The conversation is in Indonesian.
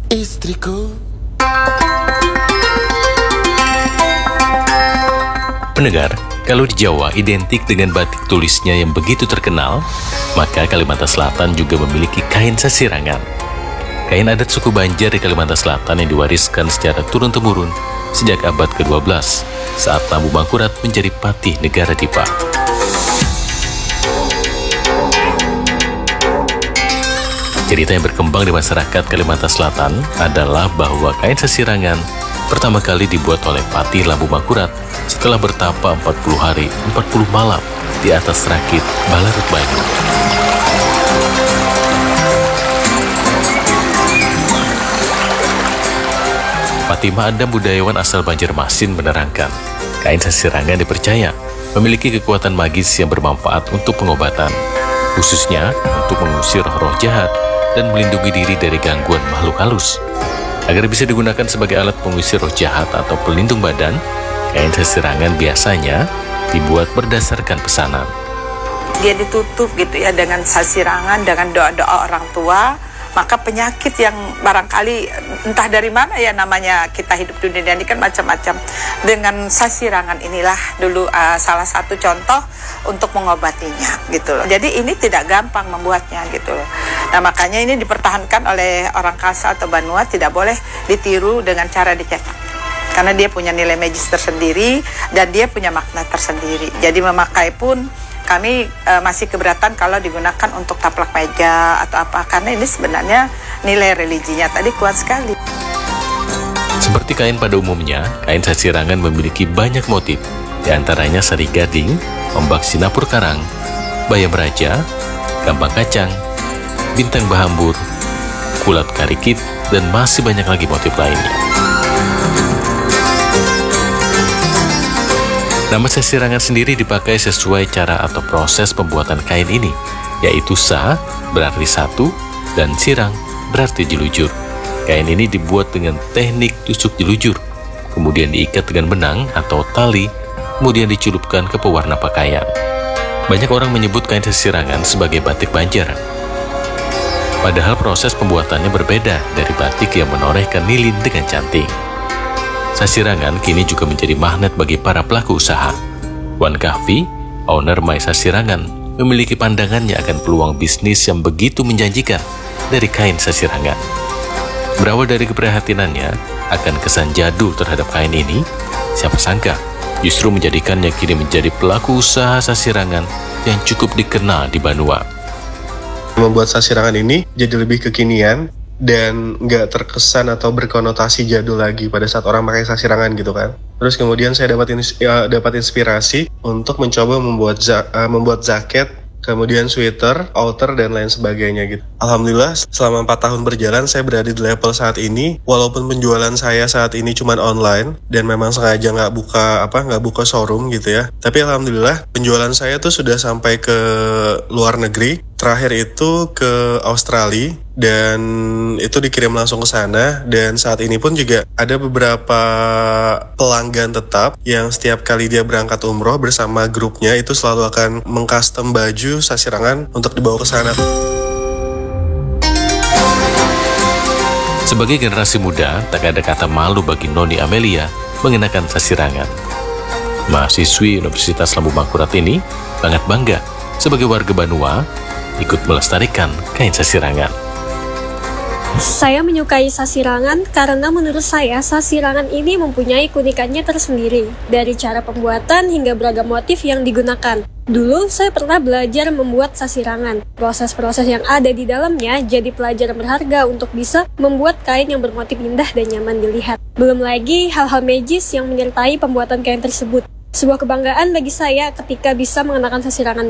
istriku. Pendengar, kalau di Jawa identik dengan batik tulisnya yang begitu terkenal, maka Kalimantan Selatan juga memiliki kain sasirangan. Kain adat suku Banjar di Kalimantan Selatan yang diwariskan secara turun-temurun sejak abad ke-12 saat Lambu Mangkurat menjadi patih negara Dipa. Cerita yang berkembang di masyarakat Kalimantan Selatan adalah bahwa kain sasirangan pertama kali dibuat oleh Patih Lambu Mangkurat setelah bertapa 40 hari 40 malam di atas rakit Balarut Banyu. Fatimah Adam, budayawan asal Banjarmasin, menerangkan, kain sasirangan dipercaya memiliki kekuatan magis yang bermanfaat untuk pengobatan, khususnya untuk mengusir roh-roh jahat dan melindungi diri dari gangguan makhluk halus. Agar bisa digunakan sebagai alat pengusir roh jahat atau pelindung badan, kain sasirangan biasanya dibuat berdasarkan pesanan. Dia ditutup gitu ya dengan sasirangan, dengan doa-doa orang tua. Maka penyakit yang barangkali entah dari mana ya namanya, kita hidup di dunia ini kan macam-macam. Dengan sasirangan inilah dulu salah satu contoh untuk mengobatinya gitu loh. Jadi ini tidak gampang membuatnya gitu loh. Nah makanya ini dipertahankan oleh orang Kasa atau Banua, tidak boleh ditiru dengan cara dicetak. Karena dia punya nilai magis tersendiri dan dia punya makna tersendiri. Jadi memakai pun kami masih keberatan kalau digunakan untuk taplak meja atau apa, karena ini sebenarnya nilai religinya tadi kuat sekali. Seperti kain pada umumnya, kain sasirangan memiliki banyak motif, diantaranya sari gading, ombak sinapur karang, bayam raja, gambang kacang, bintang bahambur, kulat karikit, dan masih banyak lagi motif lainnya. Nama sasirangan sendiri dipakai sesuai cara atau proses pembuatan kain ini, yaitu sa berarti satu dan sirang berarti jelujur. Kain ini dibuat dengan teknik tusuk jelujur, kemudian diikat dengan benang atau tali, kemudian dicelupkan ke pewarna pakaian. Banyak orang menyebut kain sasirangan sebagai batik Banjar. Padahal proses pembuatannya berbeda dari batik yang menorehkan lilin dengan cantik. Sasirangan kini juga menjadi magnet bagi para pelaku usaha. Wan Kahfi, owner My Sasirangan, memiliki pandangannya akan peluang bisnis yang begitu menjanjikan dari kain sasirangan. Berawal dari keprihatinannya akan kesan jadul terhadap kain ini, siapa sangka justru menjadikannya kini menjadi pelaku usaha sasirangan yang cukup dikenal di Banua. Membuat sasirangan ini jadi lebih kekinian dan nggak terkesan atau berkonotasi jadul lagi pada saat orang pakai sasirangan gitu kan. Terus kemudian saya dapat inspirasi untuk mencoba membuat jaket, kemudian sweater, outer, dan lain sebagainya gitu. Alhamdulillah selama 4 tahun berjalan saya berada di level saat ini. Walaupun penjualan saya saat ini cuma online dan memang sengaja nggak buka showroom gitu ya. Tapi alhamdulillah penjualan saya tuh sudah sampai ke luar negeri. Terakhir itu ke Australia dan itu dikirim langsung ke sana. Dan saat ini pun juga ada beberapa pelanggan tetap yang setiap kali dia berangkat umroh bersama grupnya itu selalu akan mengcustom baju sasirangan untuk dibawa ke sana. Sebagai generasi muda, tak ada kata malu bagi Noni Amelia mengenakan sasirangan. Mahasiswi Universitas Lambu Mangkurat ini sangat bangga sebagai warga Banua ikut melestarikan kain sasirangan. Saya menyukai sasirangan karena menurut saya sasirangan ini mempunyai keunikannya tersendiri, dari cara pembuatan hingga beragam motif yang digunakan. Dulu saya pernah belajar membuat sasirangan. Proses-proses yang ada di dalamnya jadi pelajaran berharga untuk bisa membuat kain yang bermotif indah dan nyaman dilihat. Belum lagi hal-hal magis yang menyertai pembuatan kain tersebut. Sebuah kebanggaan bagi saya ketika bisa mengenakan sasirangan